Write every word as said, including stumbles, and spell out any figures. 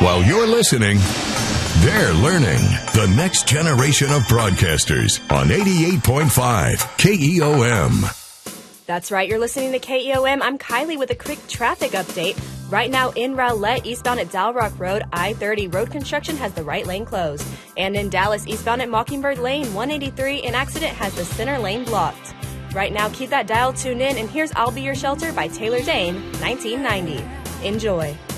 While you're listening, they're learning. The next generation of broadcasters on eighty-eight point five K E O M. That's right, you're listening to K E O M. I'm Kylie with a quick traffic update. Right now in Rowlett, eastbound at Dalrock Road, I thirty road construction has the right lane closed. And in Dallas, eastbound at Mockingbird Lane, one eighty-three, an accident has the center lane blocked. Right now, keep that dial tuned in, and here's I'll Be Your Shelter by Taylor Dayne, nineteen ninety. Enjoy.